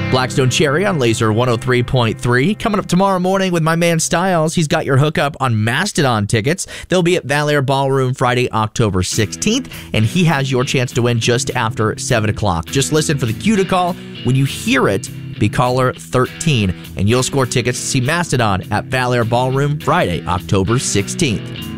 Blackstone Cherry on Laser 103.3. Coming up tomorrow morning with my man Styles. He's got your hookup on Mastodon tickets. They'll be at Valair Ballroom Friday, October 16th, and he has your chance to win just after 7 o'clock. Just listen for the cue to call. When you hear it, be caller 13, and you'll score tickets to see Mastodon at Valair Ballroom Friday, October 16th.